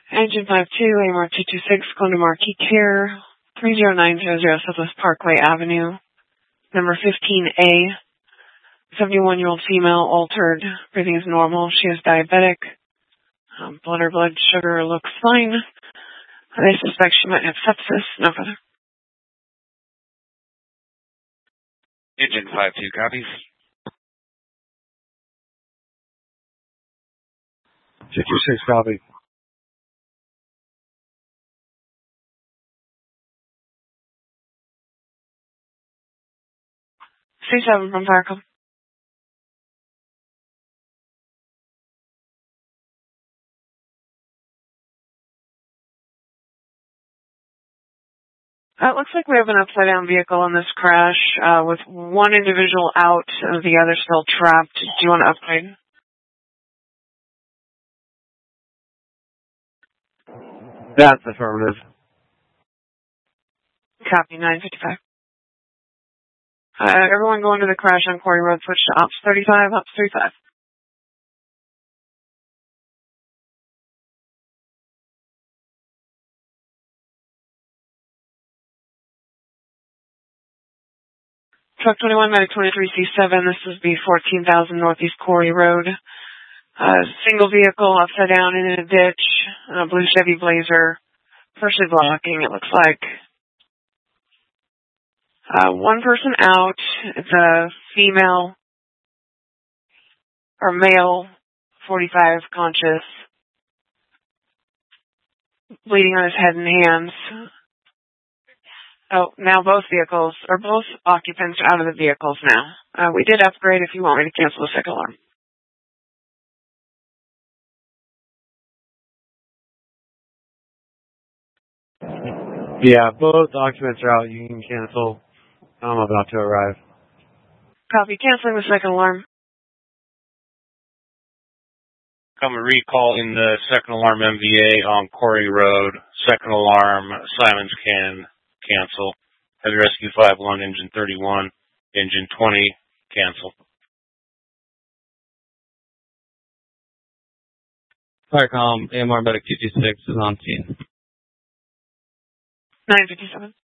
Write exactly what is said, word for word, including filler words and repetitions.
Engine five two, A M R two two six, going to Marquis Care, three zero nine zero zero Southwest Parkway Avenue, number fifteen A, seventy-one-year-old female, altered, breathing is normal, she is diabetic, um, blood or blood sugar looks fine, they suspect she might have sepsis, no further. Engine five two copies. fifty-six copy. C seven from Firecom. Uh, it looks like we have an upside-down vehicle in this crash, uh, with one individual out, uh, the other still trapped. Do you want to upgrade? That's affirmative. Copy, nine fifty-five. Uh, everyone going to the crash on Quarry Road, switch to Ops thirty-five, Ops thirty-five. Truck twenty-one, Medic twenty-three C seven, this is B fourteen thousand Northeast Quarry Road. Uh, single vehicle upside down in a ditch, uh, blue Chevy Blazer, partially blocking, it looks like. Uh, one person out, it's a female, or male, forty-five, conscious, bleeding on his head and hands. Oh, now both vehicles, or both occupants are out of the vehicles now. Uh, we did upgrade if you want me to cancel the second alarm. Yeah, both occupants are out. You can cancel. I'm about to arrive. Copy, canceling the second alarm. Come a recall in the second alarm M V A on Quarry Road. Second alarm, Simons can cancel. Heavy Rescue five one, engine thirty-one, engine twenty, cancel. Firecom, A M R Medic two two six is on scene. nine fifty-seven.